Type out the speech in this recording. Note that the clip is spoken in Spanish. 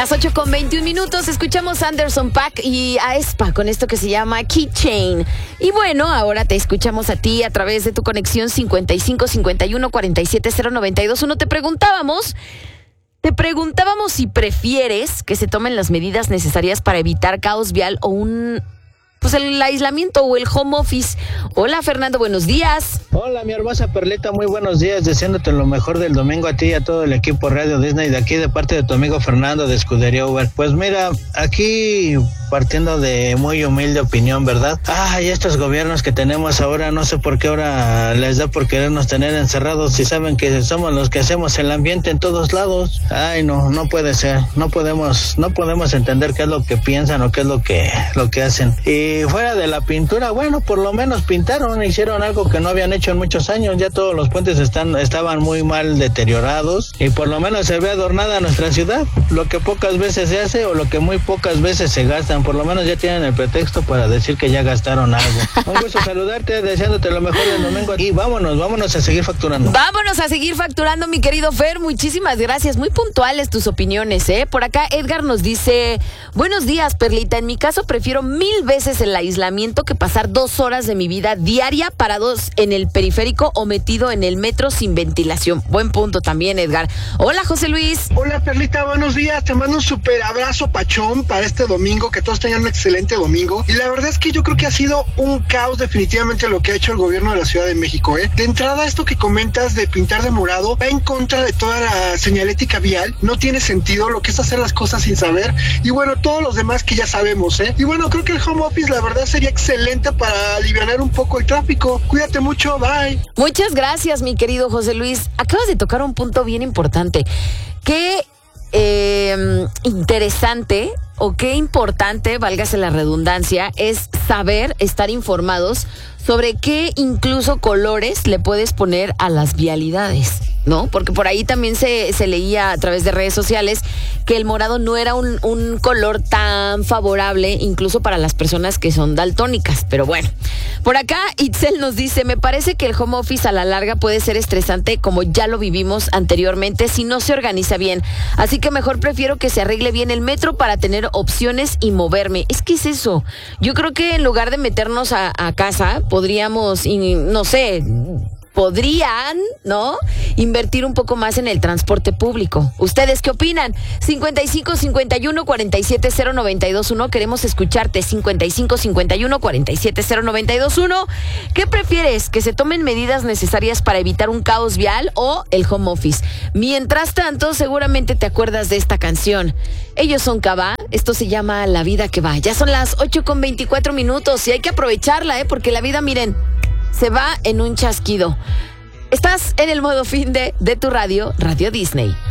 Las 8:21, escuchamos Anderson .Paak y aespa con esto que se llama Keychain. Y bueno, ahora te escuchamos a ti a través de tu conexión 55 51 47 0921. Te preguntábamos si prefieres que se tomen las medidas necesarias para evitar caos vial o el aislamiento o el home office. Hola, Fernando, buenos días. Hola, mi hermosa Perlita, muy buenos días, deseándote lo mejor del domingo a ti y a todo el equipo Radio Disney de aquí de parte de tu amigo Fernando de Escudería Uber. Pues mira, aquí partiendo de muy humilde opinión, ¿verdad? Y estos gobiernos que tenemos ahora, no sé por qué ahora les da por querernos tener encerrados si saben que somos los que hacemos el ambiente en todos lados. No puede ser, no podemos entender qué es lo que piensan o qué es lo que hacen. Y fuera de la pintura, bueno, por lo menos pintaron, hicieron algo que no habían hecho en muchos años. Ya todos los puentes estaban muy mal deteriorados y por lo menos se ve adornada nuestra ciudad, lo que pocas veces se hace o lo que muy pocas veces se gastan. Por lo menos ya tienen el pretexto para decir que ya gastaron algo. Un gusto saludarte, deseándote lo mejor del domingo y vámonos a seguir facturando. Vámonos a seguir facturando, mi querido Fer, muchísimas gracias, muy puntuales tus opiniones, ¿eh? Por acá Edgar nos dice, buenos días, Perlita, en mi caso prefiero 1000 veces el aislamiento que pasar 2 horas de mi vida diaria parados en el periférico o metido en el metro sin ventilación. Buen punto también, Edgar. Hola, José Luis. Hola, Perlita, buenos días, te mando un súper abrazo pachón para este domingo, que todos tengan un excelente domingo. Y la verdad es que yo creo que ha sido un caos definitivamente lo que ha hecho el gobierno de la Ciudad de México, ¿eh? De entrada, esto que comentas de pintar de morado va en contra de toda la señalética vial, no tiene sentido, lo que es hacer las cosas sin saber, y bueno, todos los demás que ya sabemos, ¿eh? Y bueno, creo que el home office la verdad sería excelente para alivianar un poco el tráfico. Cuídate mucho, bye. Muchas gracias, mi querido José Luis. Acabas de tocar un punto bien importante. Qué interesante o qué importante, válgase la redundancia, es saber, estar informados sobre qué incluso colores le puedes poner a las vialidades, ¿no? Porque por ahí también se leía a través de redes sociales que el morado no era un color tan favorable incluso para las personas que son daltónicas, pero bueno. Por acá Itzel nos dice, me parece que el home office a la larga puede ser estresante como ya lo vivimos anteriormente si no se organiza bien, así que mejor prefiero que se arregle bien el metro para tener opciones y moverme. Es que es eso, yo creo que en lugar de meternos a casa podríamos, no sé, podrían, ¿no?, invertir un poco más en el transporte público. ¿Ustedes qué opinan? 55 51 47 0921. Queremos escucharte. 55 51 47 0921. ¿Qué prefieres? ¿Que se tomen medidas necesarias para evitar un caos vial o el home office? Mientras tanto, seguramente te acuerdas de esta canción. Ellos son Cabá. Esto se llama La Vida Que Va. Ya son las 8:24 y hay que aprovecharla, porque la vida, miren, se va en un chasquido. Estás en el modo fin de tu Radio Disney.